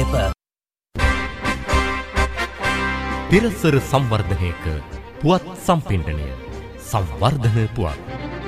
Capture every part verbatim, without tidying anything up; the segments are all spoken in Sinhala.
සමීප පිරසර සංවර්ධනයක පුවත් සම්පින්ඩනය සංවර්ධන පුවත්.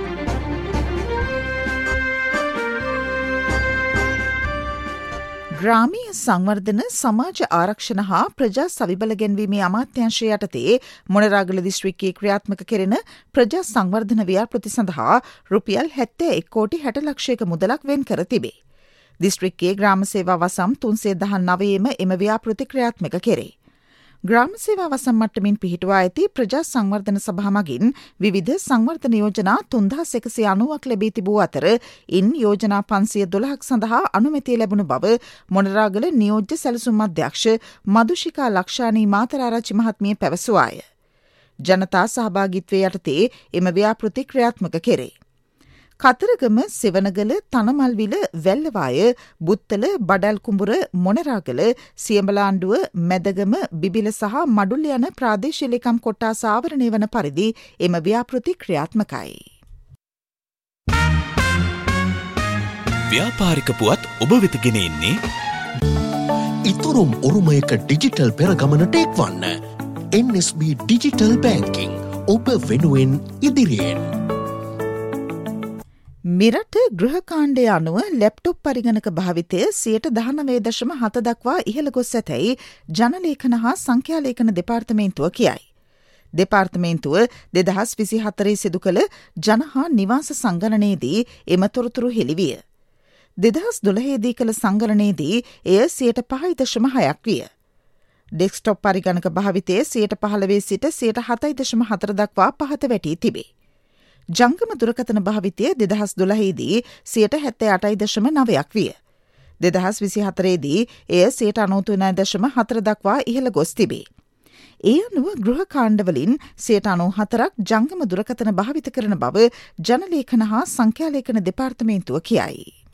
ග්‍රාමීය සංවර්ධන සමාජ ආරක්ෂණ හා ප්‍රජා සවිබල ගැන්වීමේ අමාත්‍යාංශය යටතේ මොනරාගල දිස්ත්‍රික්කයේ ක්‍රියාත්මක කෙරෙන ප්‍රජා සංවර්ධන ව්‍යාපෘති සඳහා රුපියල් හැත්තෑ එක් කෝටි හැට ලක්ෂයක මුදලක් වෙන් කර තිබේ. දිස්ත්‍රික්කයේ ග්‍රාම සේවා වසම් තුන්සිය දහනවයේම එම ව්‍යාපෘති ක්‍රියාත්මක කෙරේ. ග්‍රාම සේවා වසම් මට්ටමින් පිහිටුවා ඇති ප්‍රජා සංවර්ධන සභා මගින් විවිධ සංවර්ධන යෝජනා තුන්දහස් එකසිය අනූවක් ලැබී තිබූ අතර ඉන් යෝජනා පන්සිය දොළහක් සඳහා අනුමැතිය ලැබුණු බව මොනරාගල නියෝජ්‍ය සැලසුම් අධ්‍යක්ෂ මදුෂිකා ලක්ෂානී මාතරාරච්චි මහත්මිය පැවසුවාය. ජනතා සහභාගීත්වය යටතේ එම ව්‍යාපෘති ක්‍රියාත්මක කෙරේ. කතරගම, සෙවනගල, තනමල්විල, වැල්ලවාය, බුත්තල, බඩල්කුඹුර, මොනරාගල, සියඹලාණ්ඩුව, මැදගම, බිබිල සහ මඩුල්ල යන ප්‍රාදේශීය ලේකම් කොට්ටාස ආවරණය වන පරිදි එම ව්‍යාපෘති ක්‍රියාත්මකයි. ව්‍යාපාරික පුවත් ඔබ වෙත ගෙන එන්නේ ඉතුරුම් උරුමයක ඩිජිටල් පෙරගමනට එක්වන්න. එන් එස් බී ඩිජිටල් බැංකිං ඔබ වෙනුවෙන් ඉදිරියෙන්. මෙරට ගෘහකාණ්ඩය අනුව ලැප්ටොප් පරිගණක භාවිතය සියයට දහනවය දශම හත දක්වා ඉහළ ගොස් ඇතැයි ජනලේඛන හා සංඛ්‍යාලේඛන දෙපාර්තමේන්තුව කියයි. දෙපාර්තමේන්තුව දෙදහස් විසිහතරේ සිදු කළ ජන හා නිවාස සංගණනයේදී එම තොරතුරු හෙළිවිය. දෙදහස් දොළහේදී කළ සංගණනයේදී එය සියයට පහයි දශම හයක් විය. ඩෙස්ක්ටොප් පරිගණක භාවිතය සියයට පහළවේ සිට සියයට හතයි දශම හතර දක්වා පහත වැටී තිබේ. ජංගම දුරකථන භාවිතය දෙදහස් දොළහේදී සියයට හැත්තෑ අටයි දශම නවයක් විය. දෙදහස් විසිහතරේදී එය සියයට අනූතුනයි දශම හතර දක්වා ඉහළ ගොස් තිබේ. ඒ අනුව ගෘහ කාණ්ඩවලින් සියයට අනූහතරක් ජංගම දුරකථන භාවිත කරන බව ජනලේඛන හා සංඛ්‍යාලේඛන දෙපාර්තමේන්තුව කියයි.